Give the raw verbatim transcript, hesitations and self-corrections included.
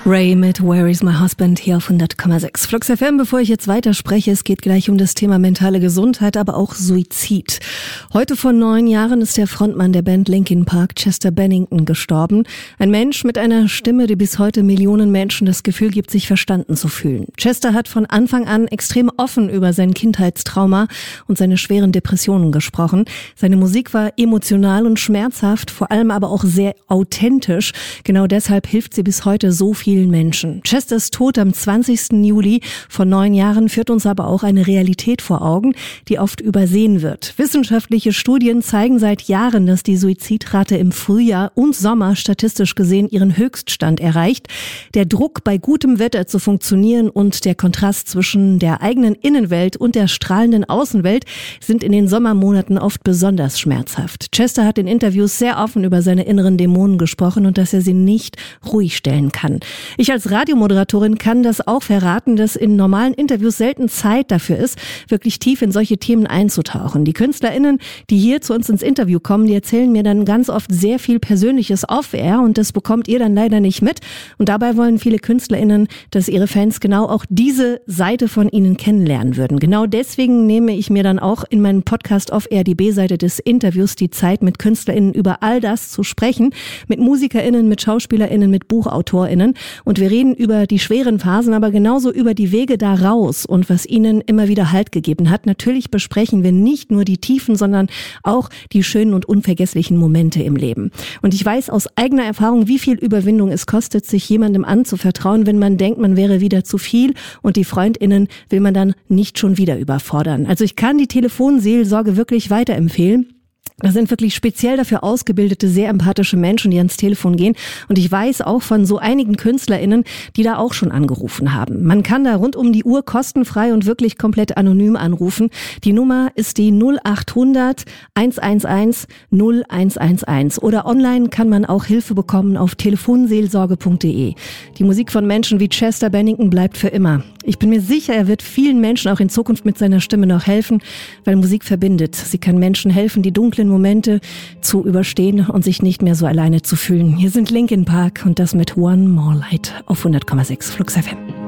Ray mit Where is my husband hier auf hundert Komma sechs Flux F M. Bevor ich jetzt weiterspreche, es geht gleich um das Thema mentale Gesundheit, aber auch Suizid. Heute vor neun Jahren ist der Frontmann der Band Linkin Park, Chester Bennington, gestorben. Ein Mensch mit einer Stimme, die bis heute Millionen Menschen das Gefühl gibt, sich verstanden zu fühlen. Chester hat von Anfang an extrem offen über sein Kindheitstrauma und seine schweren Depressionen gesprochen. Seine Musik war emotional und schmerzhaft, vor allem aber auch sehr authentisch. Genau deshalb hilft sie bis heute so vielen Menschen. Chesters Tod am zwanzigsten Juli vor neun Jahren führt uns aber auch eine Realität vor Augen, die oft übersehen wird. Wissenschaftliche Studien zeigen seit Jahren, dass die Suizidrate im Frühjahr und Sommer statistisch gesehen ihren Höchststand erreicht. Der Druck, bei gutem Wetter zu funktionieren und der Kontrast zwischen der eigenen Innenwelt und der strahlenden Außenwelt sind in den Sommermonaten oft besonders schmerzhaft. Chester hat in Interviews sehr offen über seine inneren Dämonen gesprochen und dass er sie nicht ruhig stellen kann. Ich als Radiomoderatorin kann das auch verraten, dass in normalen Interviews selten Zeit dafür ist, wirklich tief in solche Themen einzutauchen. Die KünstlerInnen, die hier zu uns ins Interview kommen, die erzählen mir dann ganz oft sehr viel Persönliches off-air und das bekommt ihr dann leider nicht mit. Und dabei wollen viele KünstlerInnen, dass ihre Fans genau auch diese Seite von ihnen kennenlernen würden. Genau deswegen nehme ich mir dann auch in meinem Podcast off-air die B-Seite des Interviews die Zeit, mit KünstlerInnen über all das zu sprechen, mit MusikerInnen, mit SchauspielerInnen, mit BuchautorInnen. Und wir reden über die schweren Phasen, aber genauso über die Wege da raus und was ihnen immer wieder Halt gegeben hat. Natürlich besprechen wir nicht nur die Tiefen, sondern auch die schönen und unvergesslichen Momente im Leben. Und ich weiß aus eigener Erfahrung, wie viel Überwindung es kostet, sich jemandem anzuvertrauen, wenn man denkt, man wäre wieder zu viel und die FreundInnen will man dann nicht schon wieder überfordern. Also ich kann die Telefonseelsorge wirklich weiterempfehlen. Das sind wirklich speziell dafür ausgebildete, sehr empathische Menschen, die ans Telefon gehen. Und ich weiß auch von so einigen KünstlerInnen, die da auch schon angerufen haben. Man kann da rund um die Uhr kostenfrei und wirklich komplett anonym anrufen. Die Nummer ist die null acht hundert eins eins eins null eins eins eins. Oder online kann man auch Hilfe bekommen auf telefonseelsorge punkt de. Die Musik von Menschen wie Chester Bennington bleibt für immer. Ich bin mir sicher, er wird vielen Menschen auch in Zukunft mit seiner Stimme noch helfen, weil Musik verbindet. Sie kann Menschen helfen, die dunklen Momente zu überstehen und sich nicht mehr so alleine zu fühlen. Hier sind Linkin Park und das mit One More Light auf hundert Komma sechs Flux F M.